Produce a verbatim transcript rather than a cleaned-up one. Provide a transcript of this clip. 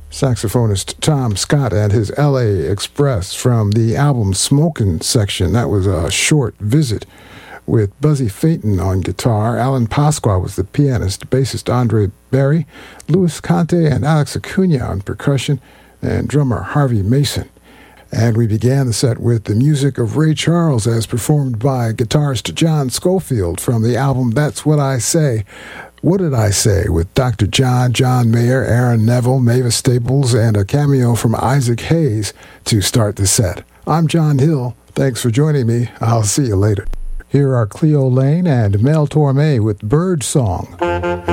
saxophonist Tom Scott and his L A Express from the album Smokin' section. That was a short visit with Buzzy Phaeton on guitar. Alan Pasqua was the pianist, bassist Andre Berry, Luis Conte and Alex Acuna on percussion, and drummer Harvey Mason. And we began the set with the music of Ray Charles as performed by guitarist John Scofield from the album That's What I Say. What Did I Say? With Doctor John, John Mayer, Aaron Neville, Mavis Staples, and a cameo from Isaac Hayes to start the set. I'm John Hill. Thanks for joining me. I'll see you later. Here are Cleo Lane and Mel Torme with Bird Song.